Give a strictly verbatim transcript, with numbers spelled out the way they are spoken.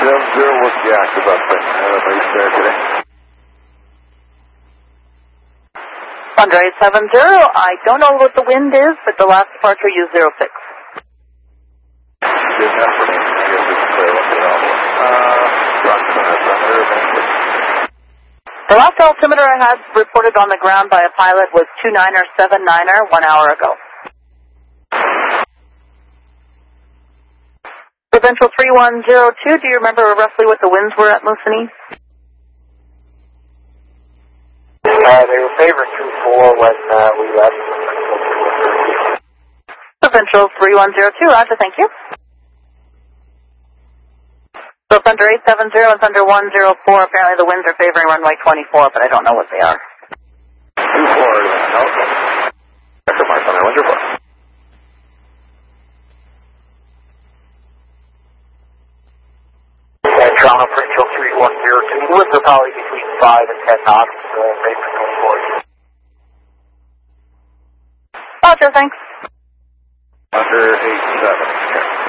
seven zero, what's the active up there? Uh, base there today. Thunder eight seven zero, I don't know what the wind is, but the last departure use zero six. Good enough for me. I guess it's clear what the all was. Uh, approximate altimeter, eventually. The last altimeter I had reported on the ground by a pilot was two niner seven niner one hour ago. Provincial three one zero two, do you remember roughly what the winds were at Moosonee? Uh, they were favoring two four when uh, we left. Provincial three one zero two, Roger, thank you. So Thunder eight seven zero and Thunder one zero four, apparently the winds are favoring runway twenty-four, but I don't know what they are. two four, okay. Echo Mark, Thunder one zero four. Uh, Toronto Provincial three one zero two, the winds are probably between five and ten knots, uh, favoring twenty-four. Roger, thanks. Thunder eight seven, okay.